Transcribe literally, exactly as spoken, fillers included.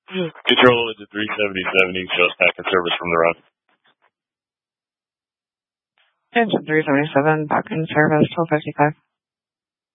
Control into three seventy seventy, shows back in service from the run. Engine three seventy-seven, back in service, twelve fifty-five.